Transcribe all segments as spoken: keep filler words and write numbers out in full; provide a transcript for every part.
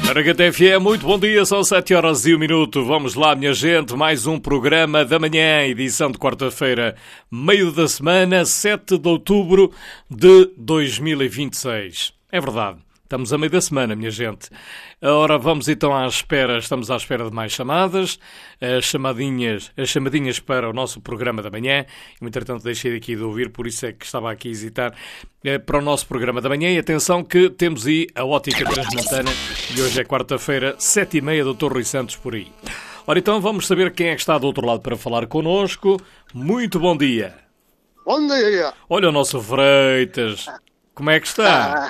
Aragata F M, muito bom dia, são sete horas e um minuto. Vamos lá, minha gente, mais um programa da manhã, edição de quarta-feira, meio da semana, sete de outubro de dois mil e vinte e seis. É verdade, estamos a meio da semana, minha gente. Ora, vamos então à espera, estamos à espera de mais chamadas, as chamadinhas, as chamadinhas para o nosso programa da manhã. Eu, entretanto, deixei aqui de ouvir, por isso é que estava aqui a hesitar, para o nosso programa da manhã. E atenção que temos aí a Ótica Transmontana e hoje é quarta-feira, sete e meia, doutor Rui Santos por aí. Ora, então vamos saber quem é que está do outro lado para falar connosco. Muito bom dia. Bom dia. Olha o nosso Freitas, como é que está? Ah.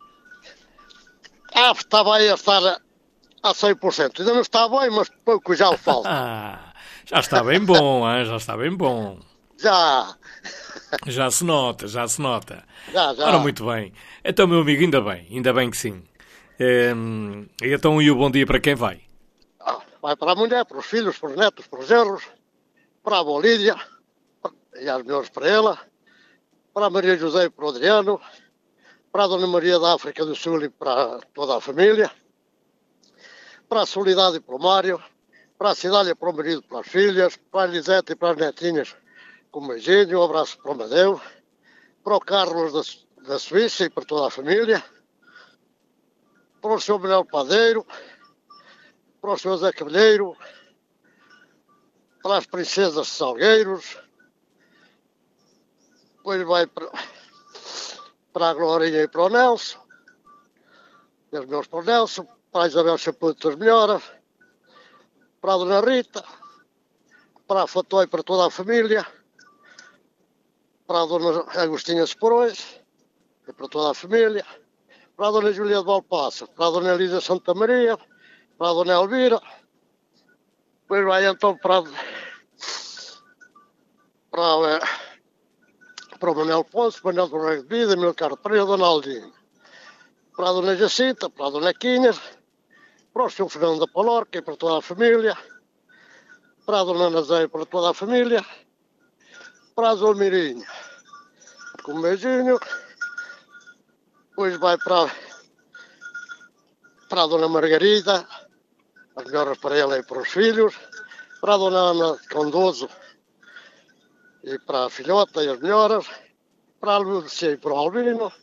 Ah, estava aí a estar a cem por cento. Ainda não está bem, mas pouco já o falta. Ah, já está bem bom, hein? Já está bem bom. Já. Já se nota, já se nota. Já, já. Ora, muito bem. Então, meu amigo, ainda bem, ainda bem que sim. Hum, então, e o bom dia para quem vai? Ah, vai para a mulher, para os filhos, para os netos, para os genros, para a Bolívia, e as melhores para ela, para a Maria José e para o Adriano, para a Dona Maria da África do Sul e para toda a família, para a Solidade e para o Mário, para a Cidália, para o marido e para as filhas, para a Elisete e para as netinhas, com um beijinho, um abraço para o Amadeu, para o Carlos da, da Suíça e para toda a família, para o senhor Manuel Padeiro, para o senhor Zé Cavalheiro, para as princesas de Salgueiros, depois vai para... para a Glorinha e para o Nelson, e os meus para o Nelson, para a Isabel Chaputo das Melhoras, para a Dona Rita, para a Fatói e para toda a família, para a Dona Agostinha Seporões e para toda a família, para a Dona Julia de Valpaça, para a Dona Elisa Santa Maria, para a Dona Elvira, depois vai então para, para para o Manuel Ponce, Manuel do Rego de Vida, Milcar Pereira, Dona Aldinha, para a Dona Jacinta, para a Dona Quinhas, para o senhor Fernando da Palorca e para toda a família, para a Dona Nazé e para toda a família, para a Zolmirinha, com um beijinho, depois vai para, para a Dona Margarida, as melhoras para ela e para os filhos, para a Dona Ana Condoso, e para a filhota e as melhoras, para a Lúcia e para o Albino,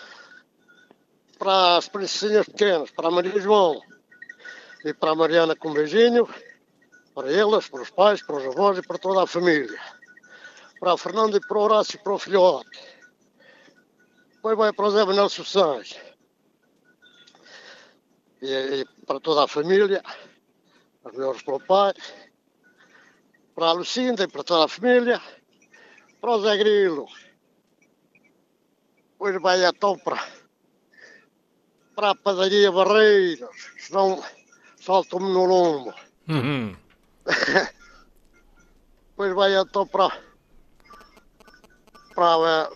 para as princesinhas pequenas, para a Maria João e para a Mariana com um beijinho, para elas, para os pais, para os avós e para toda a família, para a Fernanda e para o Horácio e para o filhote, depois vai para o Zé Manuel Sossães e, e para toda a família, as melhores para o pai, para a Lucinda e para toda a família, para o Zé Grilo, depois vai então para, para a padaria Barreiros, senão saltam-me no lombo. Uhum. Depois vai então para, para,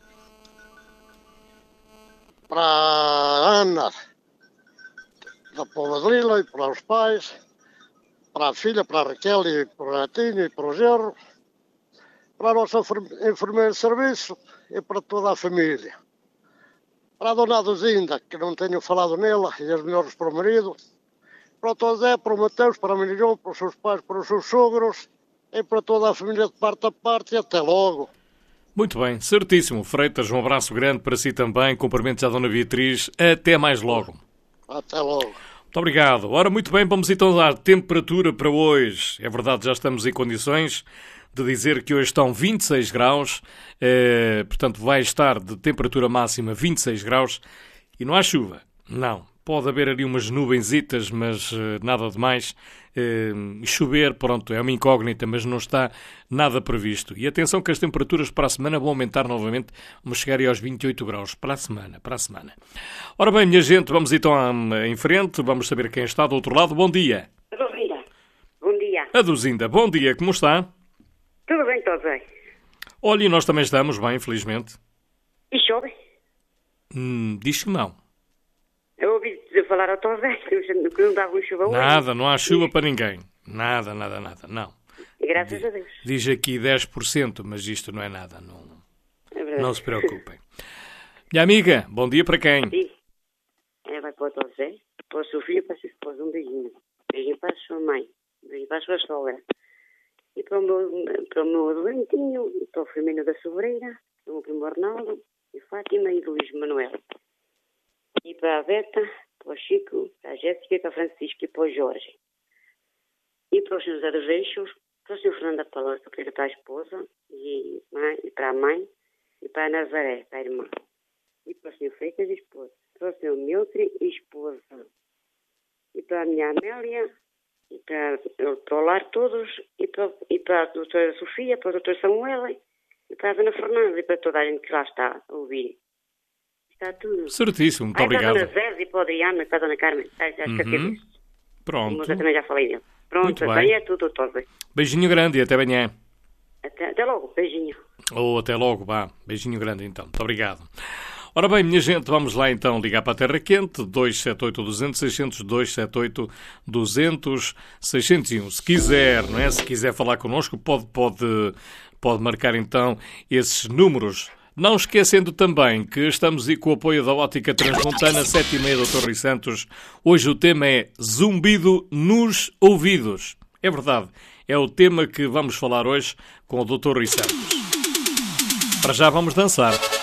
para a Ana, da Pova de Lila, e para os pais, para a filha, para a Raquel e para o netinho e para o genro, para a nossa enfermeira de serviço e para toda a família. Para a Dona Aduzinda, que não tenho falado nela, e as melhores para o marido. Para o Tosé, para o Mateus, para o Milhão, para os seus pais, para os seus sogros e para toda a família de parte a parte. E até logo. Muito bem, certíssimo. Freitas, um abraço grande para si também. Cumprimentos à Dona Beatriz. Até mais logo. Até logo. Muito obrigado. Ora, muito bem, vamos então dar temperatura para hoje. É verdade, já estamos em condições de dizer que hoje estão vinte e seis graus, eh, portanto vai estar de temperatura máxima vinte e seis graus e não há chuva, não. Pode haver ali umas nuvenzitas, mas eh, nada de mais. Eh, chover, pronto, é uma incógnita, mas não está nada previsto. E atenção que as temperaturas para a semana vão aumentar novamente, vamos chegar aí aos vinte e oito graus para a semana, para a semana. Ora bem, minha gente, vamos então em frente, vamos saber quem está do outro lado. Bom dia. Duzinda. Bom dia. A Duzinda, bom dia, como está? Tudo bem, tudo bem. Olha, e nós também estamos bem, infelizmente. E chove? Hum, diz que não. Eu ouvi falar ao Tom Zé que não dava chuva hoje. Nada, não há chuva para ninguém. Nada, nada, nada, não. Graças a Deus. Diz aqui dez por cento, mas isto não é nada, não, É verdade. não se preocupem. Minha amiga, bom dia para quem? Sim. É, vai para o Tom Zé. para o seu filho e para a sua esposa, um beijinho. Beijinho para a sua mãe, beijinho para a sua sogra. E para o meu, para o meu doentinho, para o Firmino da Sobreira, para o meu primo Arnaldo, e Fátima e Luís Manuel. E para a Beta, para o Chico, para a Jéssica, para a Francisca e para o Jorge. E para o senhor José dos Eixos, para o senhor Fernando da Palostra, para a esposa, e, e para a mãe, e para a Nazaré, para a irmã. E para o senhor Freitas e esposa. Para o senhor Miltre e esposa. E para a minha Amélia, e para, para o lar todos, e para, e para a doutora Sofia, para o doutor Samuel, e para a dona Fernanda, e para toda a gente que lá está a ouvir. Está tudo. Certíssimo, muito ah, obrigado. Para a dona Zé e para o Adriano e para a dona Carmen. Ah, já uhum. Pronto. Eu também já falei dele. Pronto, aí é tudo, doutor. Beijinho grande e até amanhã. Até, até logo, beijinho. Ou até logo, vá. Beijinho grande então. Muito obrigado. Ora bem, minha gente, vamos lá então ligar para a Terra Quente, dois sete oito, duzentos, seiscentos, dois sete oito, duzentos, seiscentos e um. Se quiser, não é? Se quiser falar connosco, pode, pode, pode marcar então esses números. Não esquecendo também que estamos aí com o apoio da Ótica Transmontana, sete e meia, doutor Rui Santos. Hoje o tema é zumbido nos ouvidos. É verdade, é o tema que vamos falar hoje com o doutor Rui Santos. Para já vamos dançar.